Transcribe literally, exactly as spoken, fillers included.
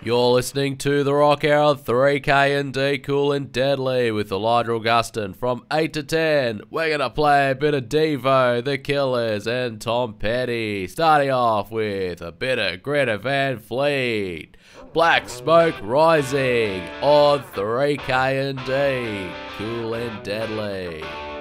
You're listening to The Rock Hour three K and D Cool and Deadly with Elijah Augustin from eight to ten. We're going to play a bit of Devo, The Killers and Tom Petty. Starting off with a bit of Greta Van Fleet. Black Smoke Rising on three K and D Cool and Deadly.